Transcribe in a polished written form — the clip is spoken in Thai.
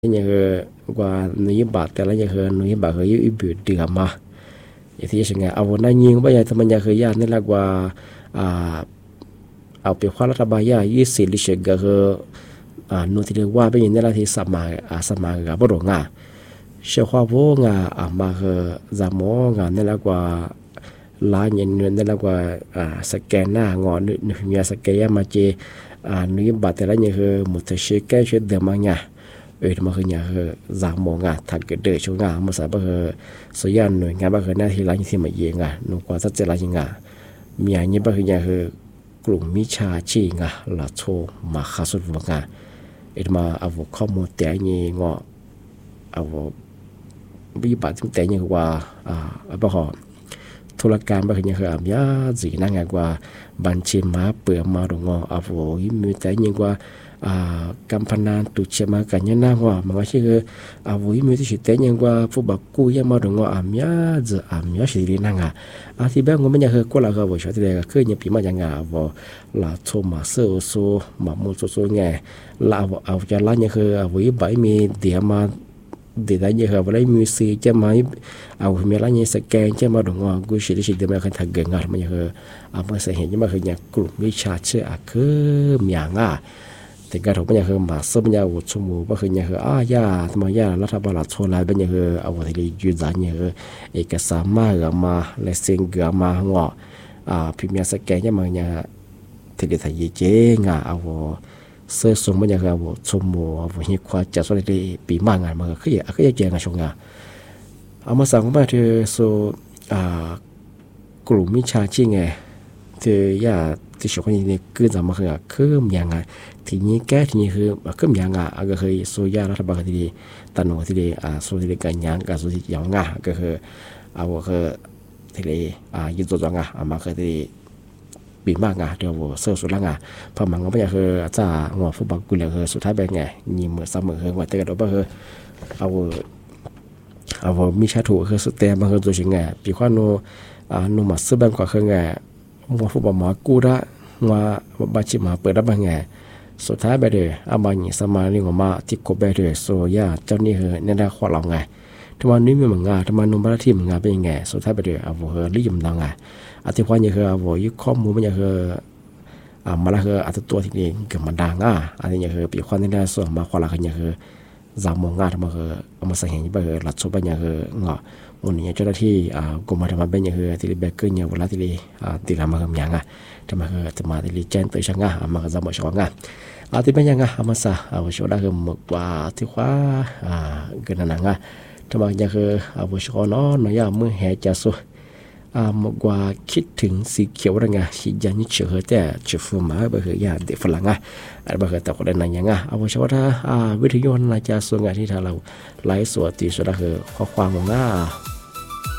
nhà qua nuôi bạcแต่ละnhà nuôi bạc hơi ít bị được mà thìสิ่งเอาวันนั้นยิงไปยังทำไมยังเคยยากนี่ละกว่าเอาไปคว้ารัฐบาลยี่สิบลิเชกก็คือนู่นที่เรียกว่าเป็นอย่างนี้ละที่สมัครกับบริษัทเชื่อว่าพวกมาคือจำมองนี่ละกว่าล้านเงินนี่ละกว่าสแกนหน้างอนนึกมีสแกนมาเจนุยบาแต่ละเนี่ยคือหมดเชื่อแก่เชื่อเดิมมาเนี่ยมาคือเนี่ยคือจำมองถ้าเกิดเดือดช่วงมาใส่บ่คือส่วนใหญ่หน่วยงานบ่คือหน้าที่ร้านที่มาเองนุ่งกว่าสักเจ็ดร้านยังมีอันนี้บ่คือเนี่ยคือกลุ่มมิจฉาชีพละโชมาขาสุดวงมาเอาข้อมูลแต่เนี่ยงอเอาวิบัติแต่เนี่ยว่าบ่ขอธุรการบ่คือเนี่ยคือยาจีนั่งกว่าบัญชีมาเปิดมาดงเอามีแต่เนี่ยว่าการพนันตุเชมากันยันน่าว่ามันก็คือวิมีที่แต่ยังว่าผู้บักกู้ยังมาดงสิรินังที่แบบมันยังคือกว่าเราก็ชอบที่เด็กคือยังปีมาอย่างว่าลาโทมาเซอร์โซมามุโซไงลาเอาจะล้านยังคือวิใบมีเดียมาเดี๋ยวนี้คือว่าได้มีสื่อจะมาเอาเมื่อไรเนี่ยสแกนจะมาดงกูสิริเดี๋ยวมันคันถักเก่งมันยังคือมันเห็นยังมันคือเนี่ยกลุ่มวิชาเชื่อคือมีอย่างแต่การของมันยังคือมาซื้อมันยังวุ่นวายก็คือยังคือยาทำไมรัฐบาลโชว์ลายเป็นยังคือเอาที่ยืนยันยังคือเอกสารมามาเลเซนเกมาหัวพิมพ์สแกนยังมันยังที่ได้ถ่ายเจ๊งเอาเสื้อส่งมันยังคือเอาชมมัวเอาหิ้วควาจัดส่วนที่ปีมางานมันก็คือยังเจ๊งชงเอามาสั่งมาที่ส่วนกลุ่มมิจฉาชีพไงที่ที่ชาวคนนี้คือจะมาคือยังไงทีนี้แก้ทีนี้คือคือยังก็คือสุยารัฐบาลที่ตันหัวที่สุที่กันยังกับสุที่ยังก็คือเอาคือที่ยืนตัวจังมาคือที่ปีมากเดี๋ยวเสื้อสุดละพอมันก็ไม่ใช่คือจะหัวฟุตบอลกุลคือสุดท้ายเป็นไงยิงเหมือนเสมอคือว่าแต่ก็คือเอามีชาถูคือสุดแต่บางคือตัวจริงไงปีข้อนูมาซื้อแบงก์กว่าคือไงว่าฟุตบอลหมากู้ได้ว่าบาชิมาเปิดได้บางไงสุดท้ายไปเลยบางอย่างสมาลิงออกมาที่กบไปเลยโซยาเจ้านี่คือเนี่ยได้ข้อเราไงทำไมนี่มีเหมือนกันทำไมนุ่มบ้านที่เหมือนกันเป็นยังไงสุดท้ายไปเลยลิยมดังไงที่ความยังคือยึดข้อมูลมันยังคือมาละคือตัวที่นี่เกิดมันดังที่ยังคือปีความนี่ได้ส่วนมาข้อเราคือยังคือจำมองทำไมคือมาใส่เห็นไปคือหลัดสุบยังคือวันนี้เจ้าหน้าที่กรมธรรม์เป็นยังคือที่เบเกอร์เนี่ยเวลาที่ตีรามาคำยังทำไมคือจะมาที่แจ้งตัวช่างมาก็จะมาช่วยที่เป็นยังมาซะช่วยได้คือหมกว่าที่ว่าเกินนังทำไมยังคือช่วยน้อยมือแห่จะสู้หมกว่าคิดถึงสีเขียวยังสิยันยิ่งเชื่อแต่จะฟื้นมาเบอร์ยาเด็กฝรั่งเบอร์แต่คนนั้นยังช่วยได้วิทยุน่าจะส่วนงานที่ทางเราไลฟ์สดที่สุดคือข้อความของ